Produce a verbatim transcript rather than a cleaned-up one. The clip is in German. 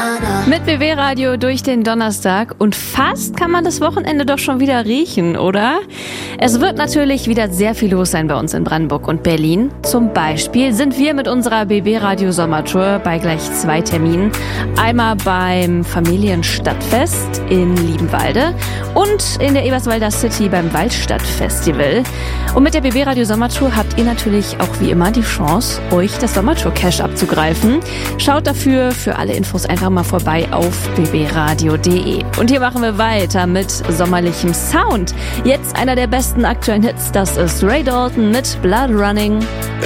Mit B W Radio durch den Donnerstag und fast kann man das Wochenende doch schon wieder riechen, oder? Es wird natürlich wieder sehr viel los sein bei uns in Brandenburg und Berlin. Zum Beispiel sind wir mit unserer B W Radio Sommertour bei gleich zwei Terminen. Einmal beim Familienstadtfest in Liebenwalde und in der Eberswalder City beim Waldstadtfestival. Und mit der B W Radio Sommertour habt ihr natürlich auch wie immer die Chance, euch das Sommertour Cash abzugreifen. Schaut dafür für alle Infos einfach mal vorbei auf b w radio punkt d e. Und hier machen wir weiter mit sommerlichem Sound. Jetzt einer der besten aktuellen Hits, das ist Ray Dalton mit Blood Running.